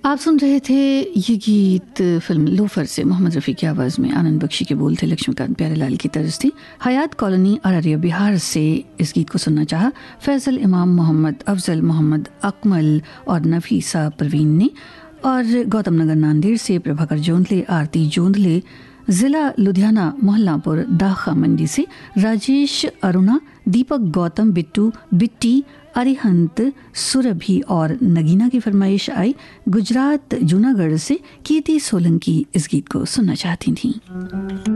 आप सुन रहे थे ये गीत फिल्म लोफर से मोहम्मद रफ़ी की आवाज़ में। आनंद बख्शी के बोल थे, लक्ष्मीकांत प्यारेलाल की तर्ज थी। हयात कॉलोनी अररिया बिहार से इस गीत को सुनना चाहा फैसल इमाम, मोहम्मद अफजल, मोहम्मद अकमल और नफीसा परवीन ने। और गौतम नगर नांदेड़ से प्रभाकर जोंधले, आरती जोंधले, ज़िला लुधियाना मोहल्लापुर दाखा मंडी से राजेश, अरुणा, दीपक, गौतम, बिट्टू, बिट्टी, अरिहंत, सुरभि और नगीना की फरमाइश आई। गुजरात जूनागढ़ से कीर्ति सोलंकी इस गीत को सुनना चाहती थीं।